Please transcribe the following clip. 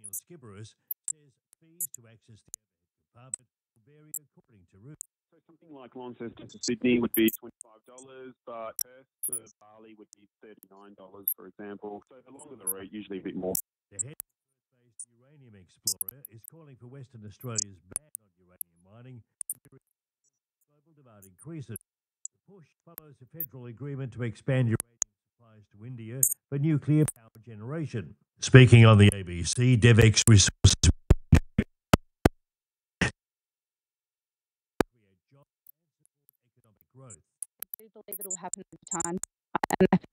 Daniel Skibberus says fees to access the overhead compartment will vary according to route. So something like Launceston to Sydney would be $25, but Perth to Bali would be $39, for example. So the longer the route, usually a bit more. The head of Perth-based Uranium Explorer is calling for Western Australia's ban on uranium mining to global demand increases. The push follows a federal agreement to expand uranium supplies to India for nuclear power generation. Speaking on the ABC, DevEx Resources create jobs and support economic growth. I do believe it will happen over time, and I think